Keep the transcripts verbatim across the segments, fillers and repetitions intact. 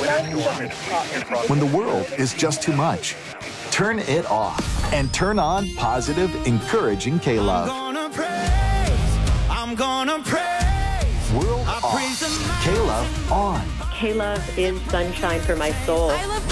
When the world is just too much, turn it off and turn on positive, encouraging K-Love. I'm gonna praise, I'm gonna praise. World off, K-Love on. K-Love is sunshine for my soul. I love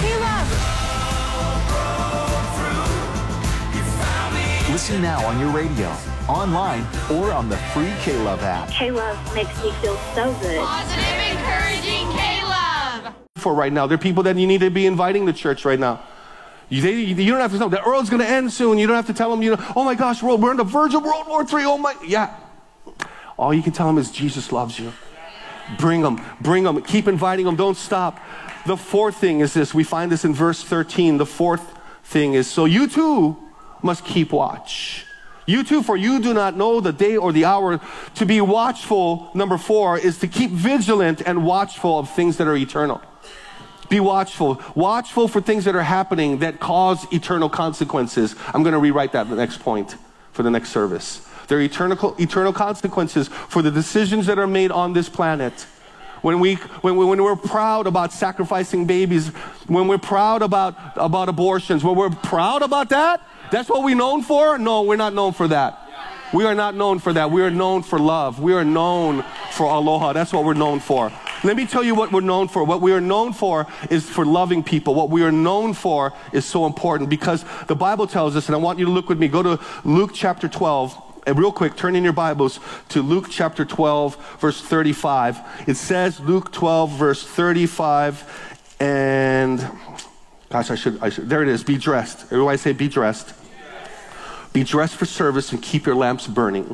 K-Love. Listen now on your radio, online, or on the free K-Love app. K-Love makes me feel so good. Positive, encouraging K-Love. For right now, there are people that you need to be inviting to church right now. You, they, you don't have to tell them the world's going to end soon. You don't have to tell them, you know, oh my gosh, world, we're on the verge of World War Three. Oh my, yeah. All you can tell them is Jesus loves you. Bring them, bring them, keep inviting them, don't stop. The fourth thing is this, we find this in verse thirteen. The fourth thing is, so you too must keep watch. You too, for you do not know the day or the hour. To be watchful, number four, is to keep vigilant and watchful of things that are eternal. Be watchful. Watchful for things that are happening that cause eternal consequences. I'm going to rewrite that in the next point for the next service. There are eternal, eternal consequences for the decisions that are made on this planet. When, we, when, we, when we're proud about sacrificing babies, when we're proud about, about abortions, when we're proud about that, that's what we're known for? No, we're not known for that. We are not known for that. We are known for love. We are known for aloha. That's what we're known for. Let me tell you what we're known for. What we are known for is for loving people. What we are known for is so important because the Bible tells us, and I want you to look with me, go to Luke chapter twelve. And real quick, turn in your Bibles to Luke chapter twelve, verse thirty-five. It says, Luke twelve, verse thirty-five, and gosh, I should, I should, there it is, be dressed. Everybody say, be dressed. Be dressed for service and keep your lamps burning.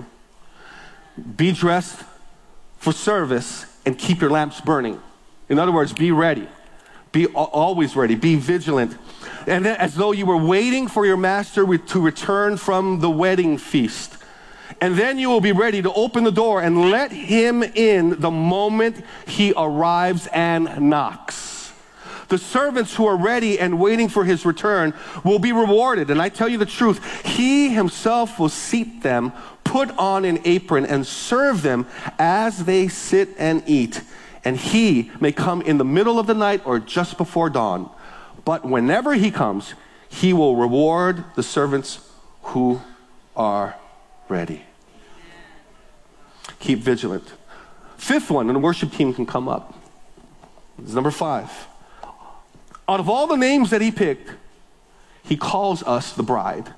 Be dressed for service and keep your lamps burning. In other words, be ready. Be always ready. Be vigilant. And then, as though you were waiting for your master to return from the wedding feast. And then you will be ready to open the door and let him in the moment he arrives and knocks. The servants who are ready and waiting for his return will be rewarded. And I tell you the truth, he himself will seat them, put on an apron, and serve them as they sit and eat. And he may come in the middle of the night or just before dawn. But whenever he comes, he will reward the servants who are ready. Keep vigilant. Fifth one, and the worship team can come up. It's number five. Out of all the names that he picked, he calls us the bride.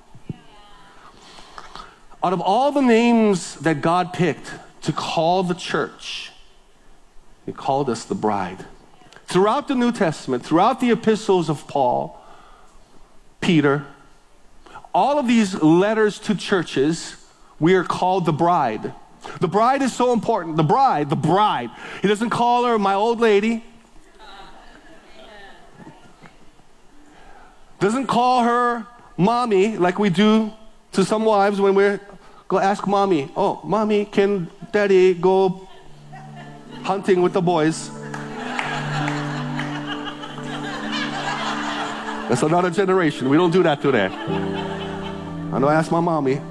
Out of all the names that God picked to call the church, he called us the bride. Throughout the New Testament, throughout the epistles of Paul, Peter, all of these letters to churches, we are called the bride. The bride is so important. The bride, the bride. He doesn't call her my old lady. Doesn't call her mommy like we do to some wives when we're go ask mommy, oh, mommy, can daddy go hunting with the boys? That's another generation. We don't do that today. I know I asked my mommy.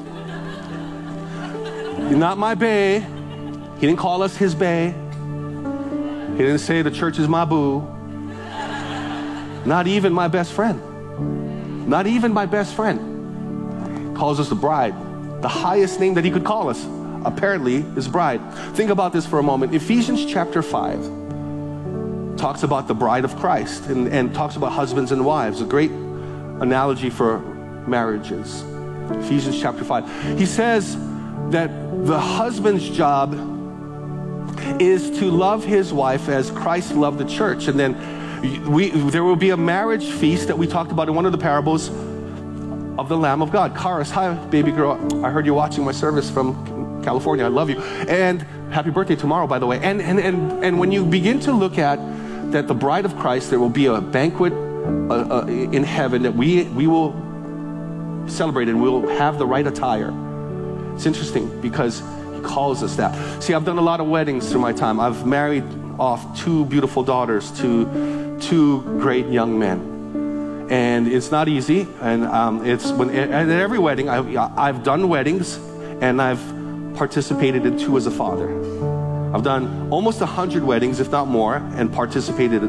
He's not my bae. He didn't call us his bae. He didn't say the church is my boo. Not even my best friend. Not even my best friend. He calls us the bride. The highest name that he could call us, apparently, is bride. Think about this for a moment. Ephesians chapter five talks about the bride of Christ and, and talks about husbands and wives. A great analogy for marriages. Ephesians chapter five. He says that the husband's job is to love his wife as Christ loved the church. And then we, there will be a marriage feast that we talked about in one of the parables of the Lamb of God. Karis, hi, baby girl. I heard you watching my service from California. I love you. And happy birthday tomorrow, by the way. And, and, and, and when you begin to look at that the bride of Christ, there will be a banquet uh, uh, in heaven that we, we will celebrate and we'll have the right attire. It's interesting because he calls us that. See, I've done a lot of weddings through my time. I've married off two beautiful daughters to two great young men. And it's not easy. And um, it's when at every wedding, I've, I've done weddings and I've participated in two as a father. I've done almost a hundred weddings, if not more, and participated